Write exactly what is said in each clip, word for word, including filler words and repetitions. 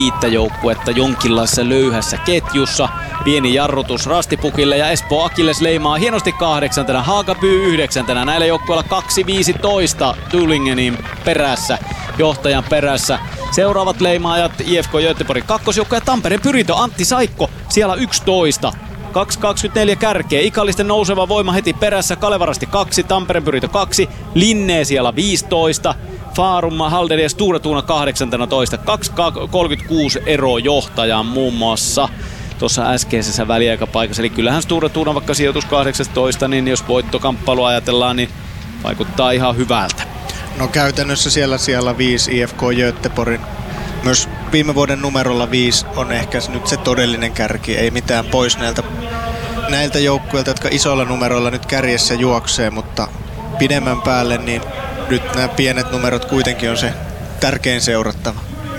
viittä joukkuetta jonkinlaisessa löyhässä ketjussa. Pieni jarrutus Rastipukille ja Espoo Akilles leimaa hienosti kahdeksantena, Haakaby yhdeksäntenä. Näillä joukkueilla kaksi viisitoista Tullingenin perässä, johtajan perässä. Seuraavat leimaajat I F K Göteborgin kakkosjoukko ja Tampereen Pyrintö Antti Saikko siellä yksitoista. kaksi kaksikymmentäneljä kärkeä, Ikallisten nouseva voima heti perässä, Kalevarasti kaksi, Tampereen Pyrintö kaksi, Linnee siellä viisitoista, Farum, Halderi ja Sture Tuuna kahdeksantoista, kaksi kolmekymmentäkuusi ero johtajaan muun muassa tuossa äskeisessä väliaikapaikassa. Eli kyllähän Sture Tuuna vaikka sijoitus kahdeksantoista, niin jos voittokamppailu ajatellaan, niin vaikuttaa ihan hyvältä. No käytännössä siellä siellä viisi I F K Göteborgin. Myös viime vuoden numerolla viisi on ehkä nyt se todellinen kärki. Ei mitään pois näiltä, näiltä joukkueilta, jotka isoilla numeroilla nyt kärjessä juoksee, mutta pidemmän päälle niin nyt nämä pienet numerot kuitenkin on se tärkein seurattava.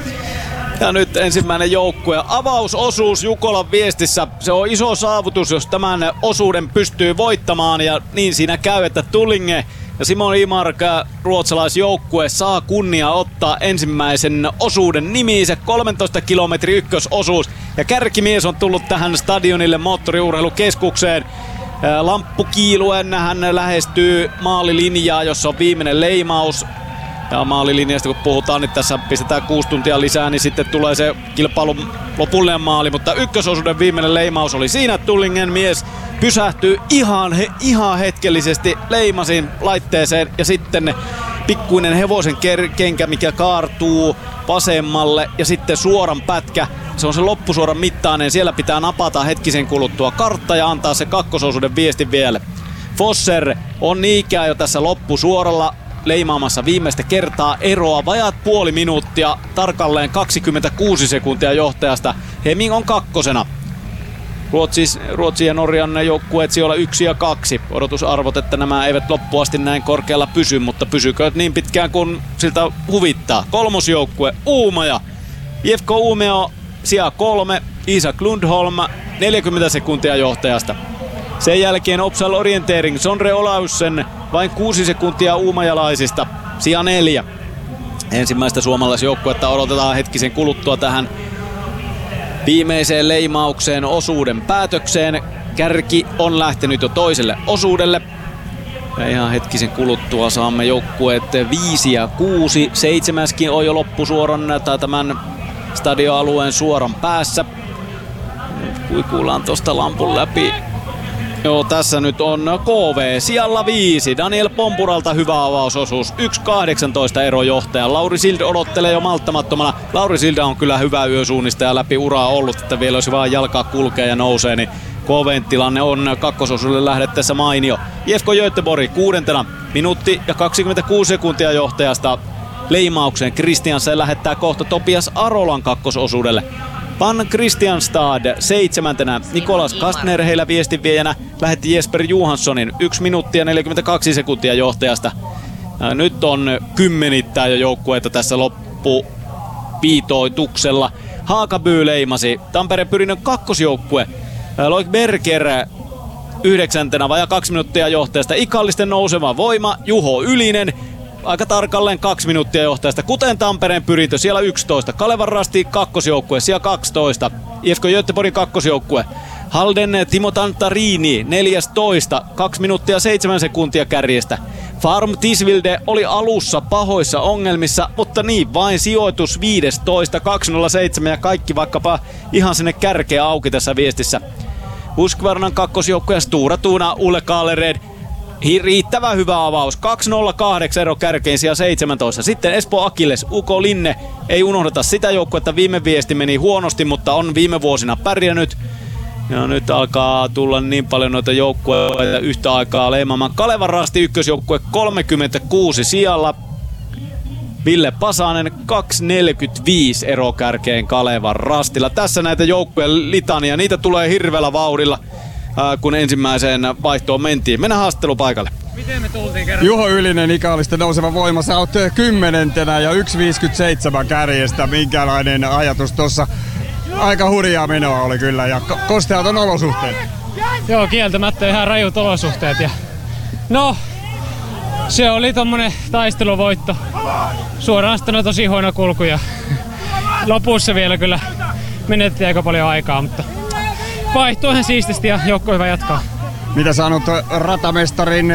Ja nyt ensimmäinen joukkue. Avausosuus Jukolan Viestissä. Se on iso saavutus, jos tämän osuuden pystyy voittamaan. Ja niin siinä käy, että Tullinge ja Simon Imark, ruotsalaisjoukkue, saa kunnia ottaa ensimmäisen osuuden nimiinsä. kolmetoista kilometrin ykkösosuus. Ja kärkimies on tullut tähän stadionille moottoriurheilukeskukseen. Lamppu kiiluen hän lähestyy maalilinjaa, jossa on viimeinen leimaus. Ja maalilinjasta kun puhutaan, niin tässä pistetään kuusi tuntia lisää, niin sitten tulee se kilpailun lopullinen maali. Mutta ykkösosuuden viimeinen leimaus oli siinä. Tullingen mies pysähtyy ihan, he, ihan hetkellisesti leimasin laitteeseen ja sitten pikkuinen hevosen kenkä, mikä kaartuu vasemmalle ja sitten suoran pätkä. Se on se loppusuoran mittainen. Siellä pitää napata hetkisen kuluttua kartta ja antaa se kakkososuuden viestin vielä. Fosser on niinkään jo tässä loppusuoralla leimaamassa viimeistä kertaa eroa. Vajaat puoli minuuttia, tarkalleen kaksikymmentäkuusi sekuntia johtajasta. Heming on kakkosena. Ruotsis, Ruotsin ja Norjan joukkueet siellä yksi ja kaksi. Odotusarvot, että nämä eivät loppuasti näin korkealla pysy, mutta pysykööt niin pitkään kuin siltä huvittaa. Kolmosjoukkue Uumaja. I F K Umeå sija kolme, Isak Lundholm neljäkymmentä sekuntia johtajasta. Sen jälkeen Opsal Orientering, Sondre Olaussen vain kuusi sekuntia uumajalaisista, sija neljä. Ensimmäistä suomalaisjoukkuetta odotetaan hetkisen kuluttua tähän viimeiseen leimaukseen osuuden päätökseen. Kärki on lähtenyt jo toiselle osuudelle. Ja ihan hetkisen kuluttua saamme joukkueet viisi ja kuusi. Seitsemäskin on jo loppusuoran tai tämän stadioalueen suoran päässä. Kuikuillaan tosta lampun läpi. Joo, tässä nyt on K V sijalla viisi. Daniel Pompuralta hyvä avausosuus. yksi kahdeksantoista ero johtaja. Lauri Silde odottelee jo malttamattomana. Lauri Silde on kyllä hyvä yösuunnistaja läpi uraa ollut, että vielä olisi vaan jalkaa kulkee ja nousee, niin K V:n tilanne on kakkososuudelle lähdettäessä mainio. I F K Göteborg kuudentena. Minuutti ja kaksikymmentäkuusi sekuntia johtajasta leimaukseen. Kristiansen lähettää kohta Topias Arolan kakkososuudelle. Van Christianstad seitsemäntenä. Nikolas Kastner heillä viestinviejänä lähetti Jesper Johanssonin yksi minuuttia neljäkymmentäkaksi sekuntia johtajasta. Ja nyt on kymmenittää jo joukkueita tässä loppupiitoituksella. Haakaby leimasi. Tampereen Pyrinnön kakkosjoukkue. Loik Berger yhdeksäntenä vajaa kaksi minuuttia johtajasta. Ikallisten nouseva voima Juho Ylinen. Aika tarkalleen kaksi minuuttia johtajasta, kuten Tampereen Pyrintö siellä yksitoista. Kalevan Rasti kakkosjoukkue siellä kaksitoista. I F K Göteborgin kakkosjoukkue. Halden Timo Tantarini neljätoista, kaksi minuuttia seitsemän sekuntia kärjestä. Farm Tisvilde oli alussa pahoissa ongelmissa, mutta niin vain sijoitus viisitoista, kaksi nolla seitsemän ja kaikki vaikkapa ihan sinne kärkeä auki tässä viestissä. Husqvarnan kakkosjoukkue Stura Tuuna, Ulle Kaalered. Riittävä hyvä avaus. kaksi nolla kahdeksan ero kärkeen sija seitsemäntoista. Sitten Espoo Akilles, Uko Linne. Ei unohdeta sitä joukkuetta. Viime viesti meni huonosti, mutta on viime vuosina pärjännyt. Ja nyt alkaa tulla niin paljon noita joukkueita yhtä aikaa leimaamaan. Kalevan Rasti ykkösjoukkue kolmekymmentäkuusi sijalla. Ville Pasanen kaksi neljäkymmentäviisi ero kärkeen Kalevan Rastilla. Tässä näitä joukkueen litania. Niitä tulee hirveällä vauhdilla, kun ensimmäiseen vaihtoon mentiin. Mennään haastattelupaikalle. Miten me tultiin kerran? Juho Ylinen, Ikallisten nouseva voima. Sä oot kymmenentenä ja yksi viisikymmentäseitsemän kärjestä. Minkälainen ajatus tossa? Aika hurjaa menoa oli kyllä ja kosteat on olosuhteet. Joo, kieltämättä ihan rajut olosuhteet. Ja no, se oli tommonen taisteluvoitto. Suoraan tosi huono kulku ja lopussa vielä kyllä menetettiin aika paljon aikaa, mutta vaihtui ihan siististi ja joukko hyvä jatkaa. Mitä sanot ratamestarin